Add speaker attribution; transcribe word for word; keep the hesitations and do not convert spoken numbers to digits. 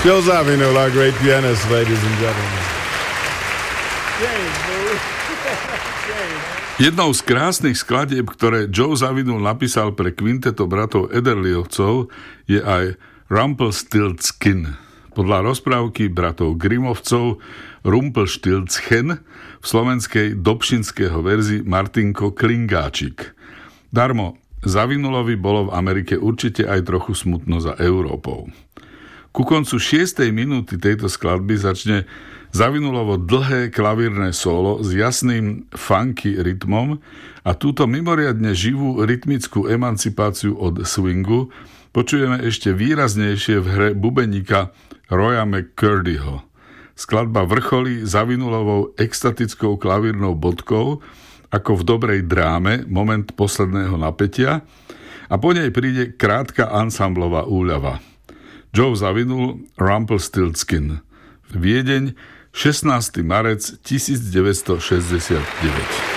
Speaker 1: Joe Zawinul, our great pianist, ladies and gentlemen.
Speaker 2: Jednou z krásnych skladieb, ktoré Joe Zawinul napísal pre kvinteto bratov Ederliovcov, je aj Rumpelstiltskin. Podľa rozprávky bratov Grimovcov Rumpelstiltskin, v slovenskej dobšinského verzii Martinko Klingáčik. Darmo, Zawinulovi bolo v Amerike určite aj trochu smutno za Európou. Ku koncu šiestej minúty tejto skladby začne Zawinulovo dlhé klavírne solo s jasným funky rytmom a túto mimoriadne živú rytmickú emancipáciu od swingu počujeme ešte výraznejšie v hre bubeníka Roya McCurdyho. Skladba vrcholí Zawinulovou extatickou klavírnou bodkou, ako v dobrej dráme, moment posledného napätia, a po nej príde krátka ansamblová úľava. Joe Zawinul, Rumpelstiltskin. Viedeň, šestnásteho marca tisícdeväťstošesťdesiatdeväť.